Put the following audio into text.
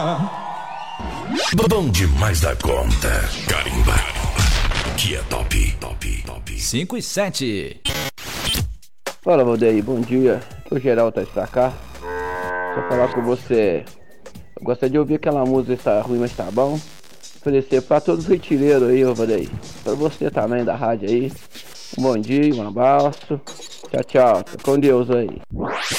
Bom demais da conta. Carimba, que é top. 5 e 7. Fala, Valdeir, bom dia. O geral tá pra cá. Só falar com você. Eu gostaria de ouvir aquela música, está ruim, mas tá bom. Oferecer pra todos os retireiros aí, ô Valdeir. Pra você também da rádio aí. Um bom dia, um abraço. Tchau, tchau. Fica com Deus aí.